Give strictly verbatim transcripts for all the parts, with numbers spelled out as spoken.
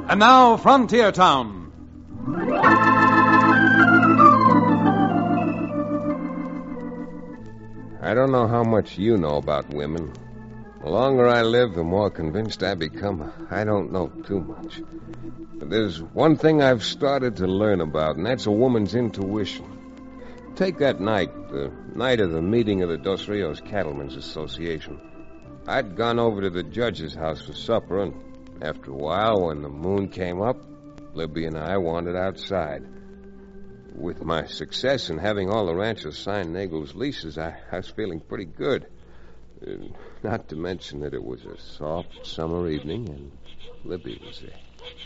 And now, Frontier Town. I don't know how much you know about women. The longer I live, the more convinced I become I don't know too much. But there's one thing I've started to learn about, and that's a woman's intuition. Take that night, the night of the meeting of the Dos Rios Cattlemen's Association. I'd gone over to the judge's house for supper, and after a while, when the moon came up, Libby and I wandered outside. With my success in having all the ranchers sign Nagel's leases, I, I was feeling pretty good. Uh, not to mention that it was a soft summer evening, and Libby was there.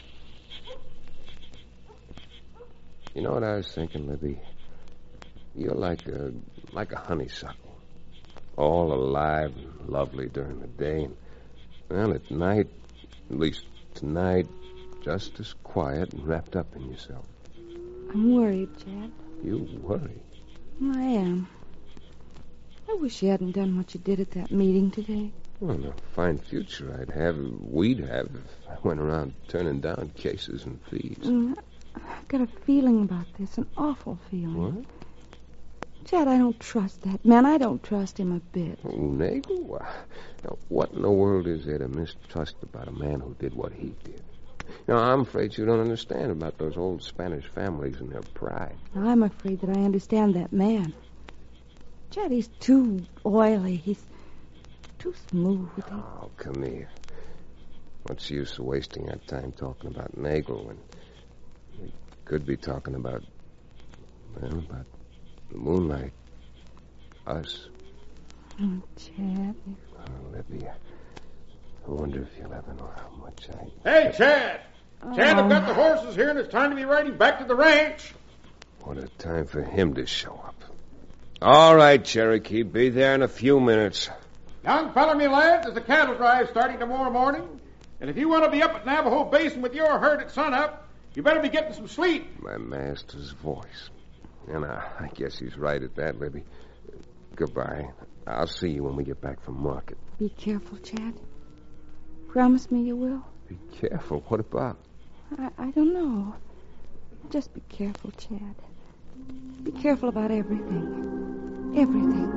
You know what I was thinking, Libby? You're like a like a honeysuckle, all alive and lovely during the day, and well, at night, at least tonight, just as quiet and wrapped up in yourself. I'm worried, Chad. You worry? I am. I wish you hadn't done what you did at that meeting today. Well, a fine future I'd have, we'd have, if I went around turning down cases and fees. Mm, I've got a feeling about this, an awful feeling. What? Chad, I don't trust that man. I don't trust him a bit. Oh, Nagel? Now, what in the world is there to mistrust about a man who did what he did? You know, I'm afraid you don't understand about those old Spanish families and their pride. I'm afraid that I understand that man. Chad, he's too oily. He's too smooth. Oh, come here. What's the use of wasting our time talking about Nagel when we could be talking about, well, about the moonlight. Us. Oh, Chad. Oh, Libby, I wonder if you'll ever know how much I... Hey, Chad! Chad, I've got the horses here, and it's time to be riding back to the ranch. What a time for him to show up. All right, Cherokee, be there in a few minutes. Young fella, me lads, there's a cattle drive starting tomorrow morning. And if you want to be up at Navajo Basin with your herd at sunup, you better be getting some sleep. My master's voice. And I, I guess he's right at that, Libby. Goodbye. I'll see you when we get back from market. Be careful, Chad. Promise me you will. Be careful. What about? I, I don't know. Just be careful, Chad. Be careful about everything. Everything.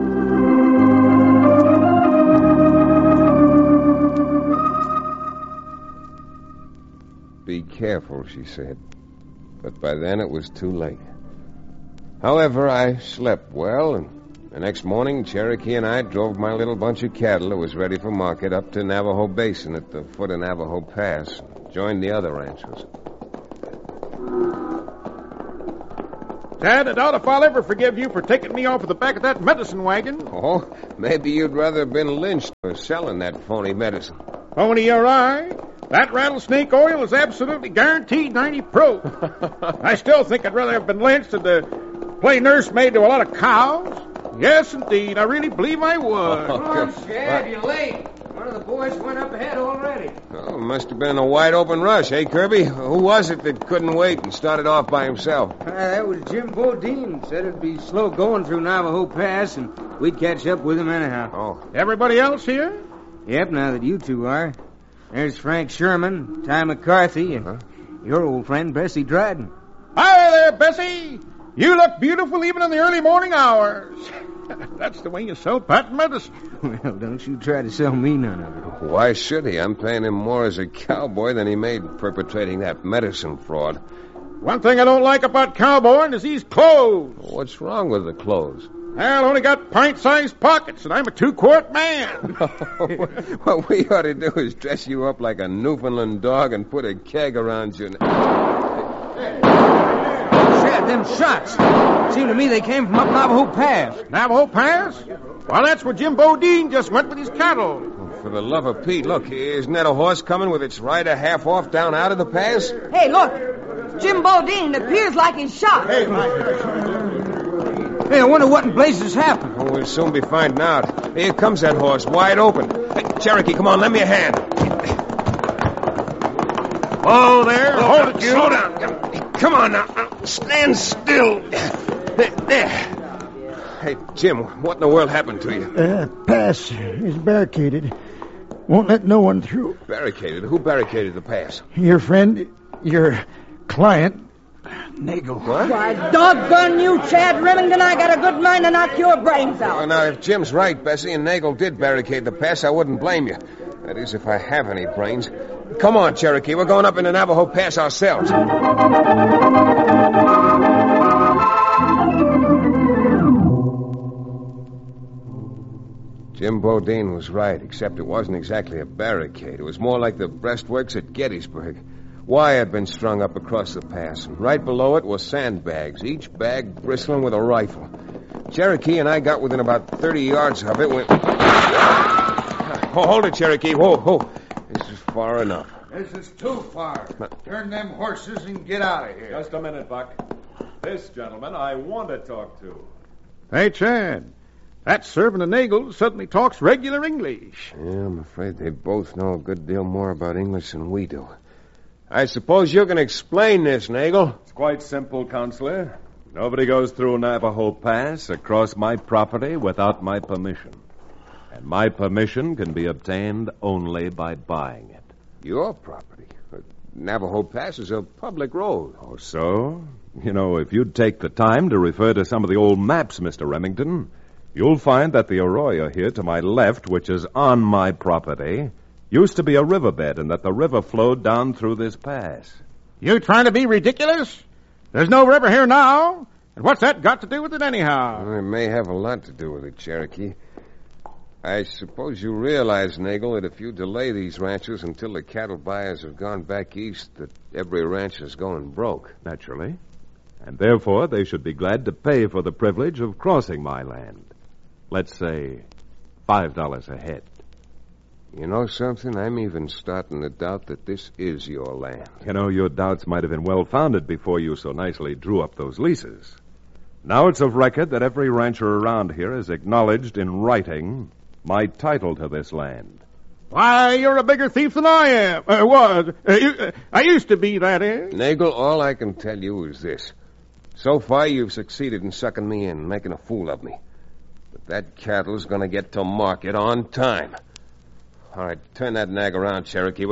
Be careful, she said. But by then it was too late. However, I slept well, and the next morning, Cherokee and I drove my little bunch of cattle that was ready for market up to Navajo Basin at the foot of Navajo Pass and joined the other ranchers. Chad, I doubt if I'll ever forgive you for taking me off of the back of that medicine wagon. Oh, maybe you'd rather have been lynched for selling that phony medicine. Phony or I, that rattlesnake oil is absolutely guaranteed ninety proof. I still think I'd rather have been lynched than to play nursemaid to a lot of cows. Yes, indeed. I really believe I would. Come on, Chad, you're late. One of the boys went up ahead already. Oh, must have been a wide-open rush, eh, Kirby? Who was it that couldn't wait and started off by himself? Uh, that was Jim Bodine. Said it'd be slow going through Navajo Pass, and we'd catch up with him anyhow. Oh. Everybody else here? Yep, now that you two are. There's Frank Sherman, Ty McCarthy, and huh? your old friend Bessie Dryden. Hi there, Bessie. You look beautiful even in the early morning hours. That's the way you sell patent medicine. Well, don't you try to sell me none of it. Why should he? I'm paying him more as a cowboy than he made perpetrating that medicine fraud. One thing I don't like about cowboying is these clothes. What's wrong with the clothes? Well, only got pint-sized pockets, and I'm a two-quart man. What we ought to do is dress you up like a Newfoundland dog and put a keg around you. Chad, them shots. Seemed to me they came from up Navajo Pass. Navajo Pass? Well, that's where Jim Bodine just went with his cattle. Oh, for the love of Pete, look, isn't that a horse coming with its rider half off down out of the pass? Hey, look. Jim Bodine appears like he's shot. Hey, Mike. Hey, I wonder what in blazes happened. Oh, we'll soon be finding out. Here comes that horse, wide open. Hey, Cherokee, come on, lend me a hand. Oh, there. Oh, Hold it, you. Slow down. Come on now. Stand still. There, there. Hey, Jim, what in the world happened to you? Uh, pass is barricaded. Won't let no one through. Barricaded? Who barricaded the pass? Your friend, your client, Nagel. What? Why, doggone you, Chad Remington, I got a good mind to knock your brains out. Well, now, if Jim's right, Bessie, and Nagel did barricade the pass, I wouldn't blame you. That is, if I have any brains. Come on, Cherokee. We're going up into Navajo Pass ourselves. Jim Bodine was right, except it wasn't exactly a barricade. It was more like the breastworks at Gettysburg. Wire had been strung up across the pass, and right below it were sandbags, each bag bristling with a rifle. Cherokee and I got within about thirty yards of it when... Oh, hold it, Cherokee. Whoa, whoa. This is far enough. This is too far. Turn them horses and get out of here. Just a minute, Buck. This gentleman I want to talk to. Hey, Chad. That servant of Nagel suddenly talks regular English. Yeah, I'm afraid they both know a good deal more about English than we do. I suppose you can explain this, Nagel. It's quite simple, Counselor. Nobody goes through Navajo Pass across my property without my permission. And my permission can be obtained only by buying it. Your property? Navajo Pass is a public road. Oh, so? You know, if you'd take the time to refer to some of the old maps, Mister Remington, you'll find that the arroyo here to my left, which is on my property, used to be a riverbed, and that the river flowed down through this pass. You trying to be ridiculous? There's no river here now. And what's that got to do with it anyhow? Well, it may have a lot to do with it, Cherokee. I suppose you realize, Nagel, that if you delay these ranches until the cattle buyers have gone back east, that every ranch is going broke. Naturally. And therefore they should be glad to pay for the privilege of crossing my land. Let's say five dollars a head. You know something? I'm even starting to doubt that this is your land. You know, your doubts might have been well-founded before you so nicely drew up those leases. Now it's of record that every rancher around here has acknowledged in writing my title to this land. Why, you're a bigger thief than I am. Uh, was. Uh, you, uh, I used to be, that is. Nagel, all I can tell you is this. So far, you've succeeded in sucking me in, making a fool of me. But that cattle's going to get to market on time. All right, turn that nag around, Cherokee.